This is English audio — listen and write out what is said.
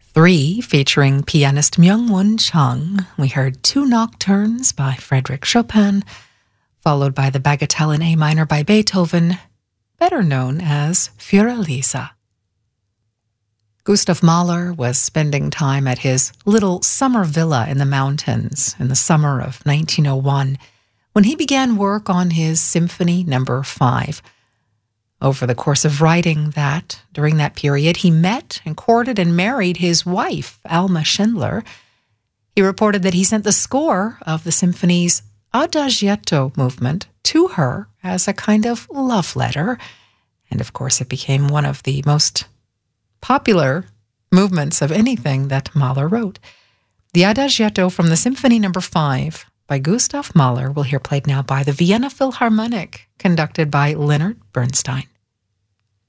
3, featuring pianist Myung-Whun Chung, we heard Two Nocturnes by Frédéric Chopin, followed by the Bagatelle in A minor by Beethoven, better known as Fiordalisa. Gustav Mahler was spending time at his little summer villa in the mountains in the summer of 1901 when he began work on his Symphony No. 5. Over the course of writing that, during that period, he met and courted and married his wife, Alma Schindler. He reported that he sent the score of the symphony's Adagietto movement to her as a kind of love letter. And of course, it became one of the most popular movements of anything that Mahler wrote. The Adagietto from the Symphony No. 5 by Gustav Mahler we'll hear played now by the Vienna Philharmonic, conducted by Leonard Bernstein.